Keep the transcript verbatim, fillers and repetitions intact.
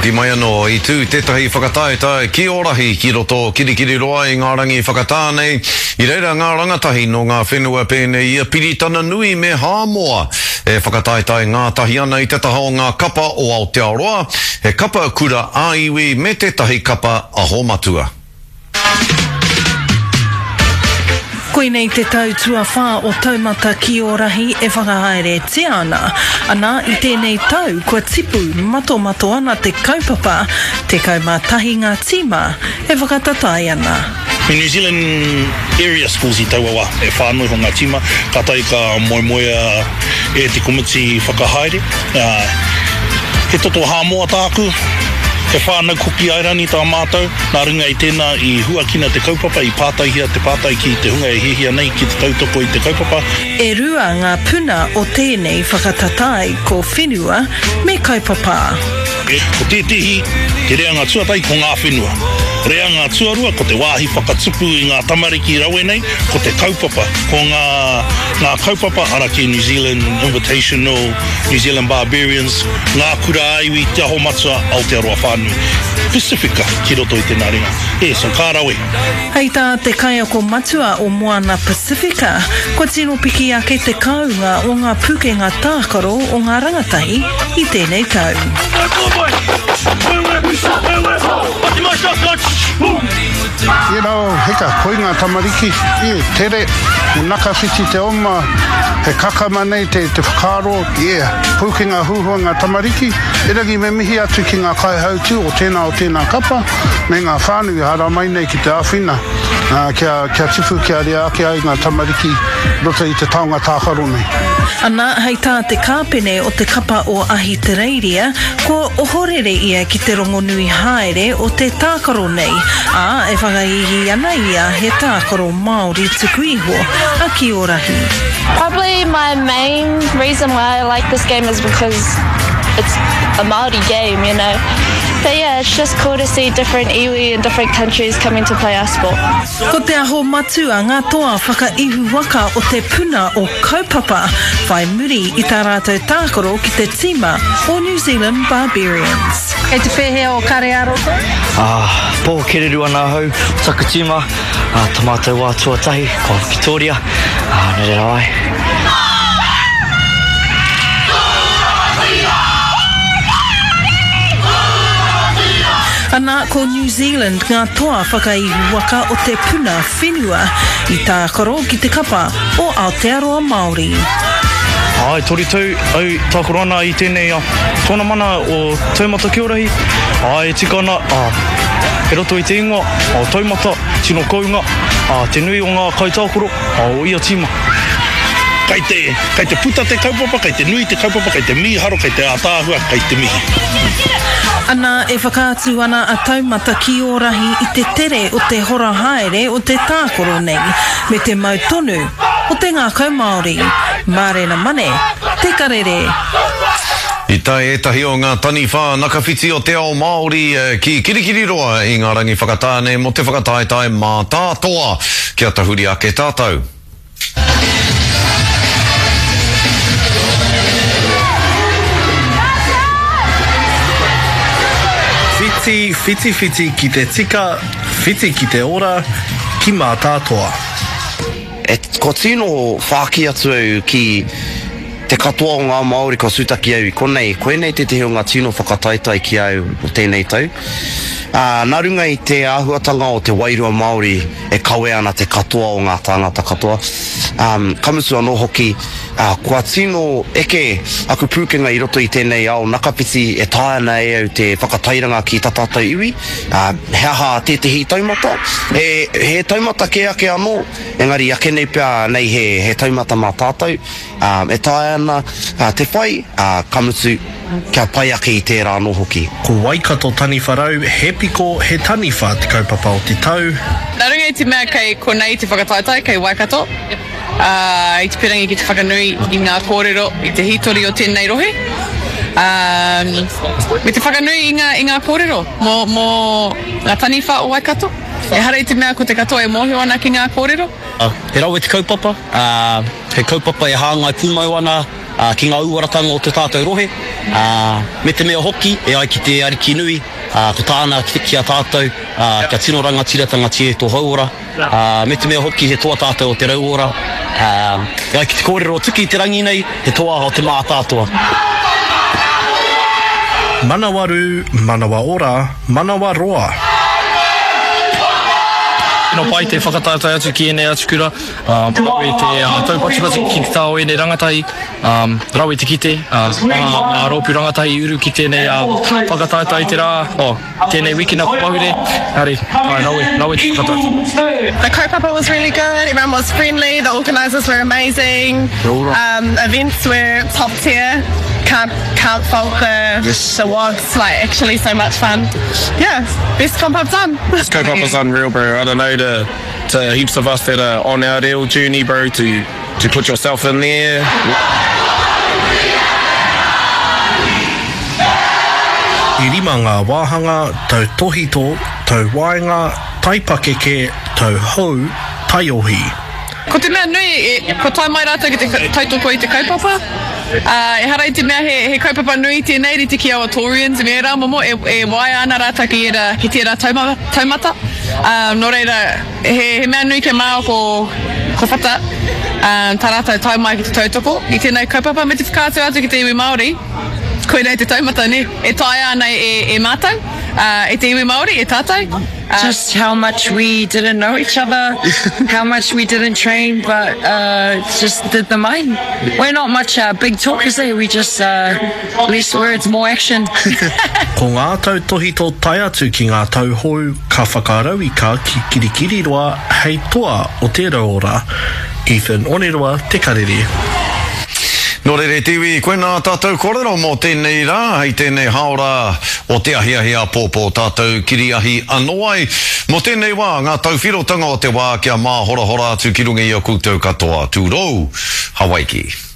Hoki mai anō i tū tētahi whakataetae ki orahi ki roto kirikiri roa i ngā rangi whakatānei. I reira ngā rangatahi no ngā whenua pēnei ia piritana nui me hāmoa. E whakataetae ngā tahi ana i te taha o ngā kapa o Aotearoa. He kapa kura āiwi me tētahi kapa aho matua. Koinei te tautua whā o taumata ki o rahi e whakahaere te ana. Ana i tēnei tau kua tipu mato mato ana te kaupapa, te kaumatahi ngā tima e whakatatai ana. Me New Zealand area schools i taua wā e whānui ho ngā tima, ka tai ka moe moe e te komiti whakahaere. Uh, he toto hāmoa tāku. He whānau kuki airani tā mātou, nā runga i tēnā i huakina te kaupapa, i pātaihia te pātai ki te hunga e hihia nei ki te tautoko i te kaupapa. E rua ngā puna o tēnei whakatatai ko whenua me kaupapa. E, ko tētihi, te rea ngā tuatai ko ngā whenua. Rea ngā tuarua ko te wāhi whakatupu i ngā tamariki rawe nei, ko te kaupapa, ko ngā, ngā kaupapa ara ki New Zealand Invitational, New Zealand Barbarians, ngā kura aiwi te aho matua Aotearoa whānui. Pacifica ki roto i tēnā ringa. E, so kā rawe. Hei tā te kai ako matua o Moana Pacifica, ko tino piki ake te kaunga o ngā pukenga tākaro o ngā rangatahi i tēnei tau. You know, heka, koinga tamariki, e, tere, e nakawhiti te oma, he kakama nei te, te whakaro, yeah, pukinga huhua ngā tamariki, e ragi me mihi atu ki ngā kai hautu o tēnā o tēnā kapa, me ngā whānui hara mai nei ki te āwhina, uh, kia, kia tipu kia rea ake ai ngā tamariki, rota i te taonga tākaro nei. Ana, hei tā te kāpene o te kapa o Ahitereiria, ko ohorere ia ki te rongo nui haere o te tākaro nei, a e whakaihi ana ia he tākaro Māori tuku iho a ki o rahi. Probably my main reason why I like this game is because it's a Māori game, you know. But yeah, it's just cool to see different iwi and different countries coming to play our sport. Ko te aho matua ngā toa whakaihu waka o te puna o kaupapa, whai muri i tā rātou tākaro ki te tima o New Zealand Barbarians. Kei te whehea o Karearo? Ah, pō kereru ana hau, Takutima, ah, Tamātou wā tuatahi, ko Victoria, ah, nere rai. Ana ko New Zealand ngā toa whakaihu waka o te puna whenua i tākaro ki te kapa o Aotearoa Māori. Ai, tori tau, au, tākaro ana i tēnei a tōna mana o taumata ki orahi. Ai, tika ana, ah, he roto i te ingoa, a taumata, tino kaunga, a te nui o ngā kaitākoro, a o ia tima. Kai te, kai te puta te kaupapa, kai te nui te kaupapa, kai te miharo, kai te ātāhua, kai te mihi. Ana e whakātu ana a taumata ki o rahi i te tere o te hora haere o te tākoro nei, me te mautonu o te ngā kaumāori. Mārena mane, te karere. I tai etahi o ngā tani whā nakawhiti o te ao Māori eh, ki kirikiri roa i ngā rangi whakatāne mo te whakataetae mā tātoa. Kia tahuri ake tātou. Whiti, whiti, whiti ki te tika, whiti ki te ora, ki mā tātoa. E ko tino whāki atu au ki te katoa o ngā Māori ko sutaki au i konei, koe nei te te o ngā tino whakataitai ki au o tēnei tau. Uh, nā runga i te āhuatanga o te Wairua Māori e kawe ana te katoa o ngā tāngata katoa. Um, kamutu anō hoki, uh, kua tino eke aku pūkenga i roto i tēnei ao nakapiti e tae ana e au te whakatairanga ki tā tātou iwi. Uh, he aha tētehi taumata. He, he taumata ke ake anō, engari ake nei pia nei he, he taumata mā tātou. Um, e tae ana uh, te whai, uh, kamutu kia pai ake i tērā anō hoki. Ko Waikato tani wharau, he piko he tani whā te kaupapa o te tau. Nā runga i te mea kei konei te whakataitai, kei Waikato. Uh, I te pirangi ki te whakanui i ngā kōrero i te hitori o tēnei rohe. Um, me te whakanui i ngā, i ngā kōrero mō, mō ngā tani whā o Waikato. E hara i te mea ko te katoa e mōhio ana ki ngā kōrero. Uh, he rau e te kaupapa. Uh, he kaupapa e hāngai pūmau ana uh, ki ngā uaratanga o te tātou rohe. Uh, me te mea hoki, e ai ki te ariki nui, uh, ko tāna ki, ki a tātou, uh, kia tino rangatiratanga tie tō hauora. Uh, me te mea hoki he toa tātou o te rauora. Uh, e ai ki te kōrero tuki te rangi nei, he toa o te mā tātua. Manawaru, manawa ora, manawa roa. No pai te whakataetai atu ki ene atu kura, um, rawe te uh, taupatipati ki te tāo ene rangatai, um, rawe te kite, uh, a, a rōpū rangatai uru ki tēnei uh, whakataetai te rā, oh, tēnei wiki nā pahure, hare, ai, rawe, rawe te whakataetai. The kaupapa was really good, everyone was friendly, the organisers were amazing, um, events were top tier. Can't can't fault the the was like actually so much fun. Yeah, best comp I've done. This kaupapa was unreal, bro. I don't know, to to heaps of us that are on our real journey, bro, to to put yourself in there. I rima ngā wāhanga, tau tohito, tau waenga, tai pakeke, tau hau, tai ohi. Ko te mea nui, e, ko tai mai rātou ki te tautoko i te kaupapa. Uh, e harai te mea he, he kaupapa nui tēnei ri te ki awa Torians, me rā momo e, e wai ana rātou ki, era, ki tērā taumata. taumata. Um, no reira, he, he mea nui ke māo ko, ko whata, um, tā rātou tau mai ki te tautoko. I tēnei kaupapa me te whakātu atu ki te iwi Māori, koe nei te taumata ne, e tai ana e, e mātou, uh, e te iwi Māori, e tātou. Uh, Just how much we didn't know each other, how much we didn't train, but uh, just did the mind. We're not much uh, big talkers there, we just uh, less words, more action. Ko ngā tau tohito tai atu ki ngā tau hou, ka whakarauika ki kirikiri roa, hei toa o te rauora, Ethan Oniroa, Te Karere. No rere tiwi, koe nā tātou kōrero mō tēnei rā, hei tēnei haora o te ahiahia pōpō tātou kiriahi anoai. Mō tēnei wā, ngā tauwhirotanga o te wā kia mā hora hora atu ki runga i a koutou katoa tūrou. Hawaii ki.